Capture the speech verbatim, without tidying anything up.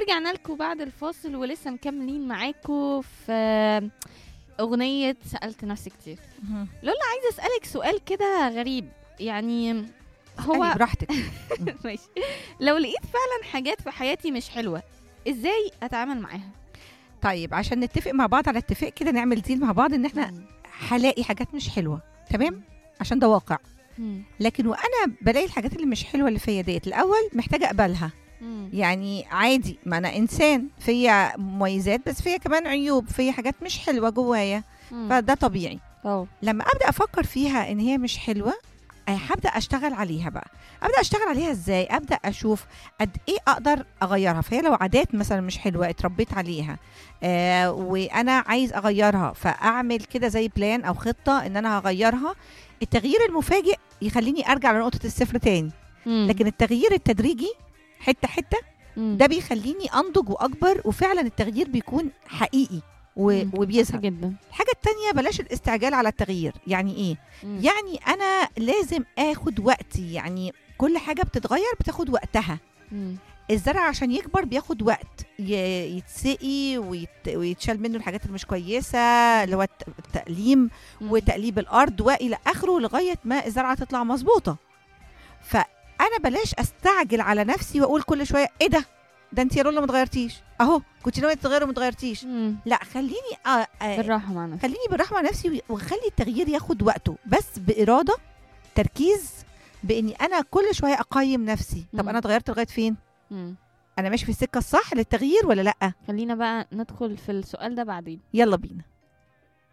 ورجعنا لكم بعد الفاصل ولسه مكملين معاكم في أغنية سألت نفسي كتير. لولا عايزة أسألك سؤال كده غريب، يعني هو براحتك. ماشي. لو لقيت فعلا حاجات في حياتي مش حلوة، ازاي اتعامل معاها؟ طيب عشان نتفق مع بعض على اتفاق كده، نعمل ديل مع بعض ان احنا هلاقي حاجات مش حلوة، تمام؟ عشان ده واقع. مم. لكن وانا بلاقي الحاجات اللي مش حلوة اللي فيا ديت، الاول محتاجة اقبلها. مم. يعني عادي، ما انا انسان، فيا مميزات بس فيا كمان عيوب، فيا حاجات مش حلوة جوايا، مم. فده طبيعي. أوه. لما ابدا افكر فيها ان هي مش حلوة، هبدا اشتغل عليها بقى. ابدا اشتغل عليها ازاي؟ ابدا اشوف قد ايه اقدر اغيرها. فهي لو عادات مثلا مش حلوه اتربيت عليها، آه وانا عايز اغيرها، فاعمل كده زي بلان او خطه ان انا هغيرها. التغيير المفاجئ يخليني ارجع لنقطه الصفر تاني، مم. لكن التغيير التدريجي حته حته مم. ده بيخليني انضج واكبر، وفعلا التغيير بيكون حقيقي و- مم. وبيظهر. جدا. الحاجه التانية، بلاش الاستعجال على التغيير. يعني ايه؟ مم. يعني انا لازم اخد وقتي. يعني كل حاجه بتتغير بتاخد وقتها. مم. الزرع عشان يكبر بياخد وقت، ي- يتسقي ويت... ويتشال منه الحاجات اللي مش كويسه، اللي هو الت- التقليم مم. وتقليب الارض والى اخره، لغايه ما الزرعه تطلع مظبوطه. فانا بلاش استعجل على نفسي واقول كل شويه ايه ده ده انت يا رولا ما اتغيرتيش، اهو كنت ناويه تتغيري وما اتغيرتيش. مم. لا، خليني آه آه بالراحة مع نفسك. خليني بالرحمه على نفسي، واخلي التغيير ياخد وقته، بس باراده، تركيز، باني انا كل شويه اقيم نفسي. طب مم. انا اتغيرت لغايه فين؟ مم. انا ماشي في السكه الصح للتغيير ولا لا؟ خلينا بقى ندخل في السؤال ده بعدين. يلا بينا.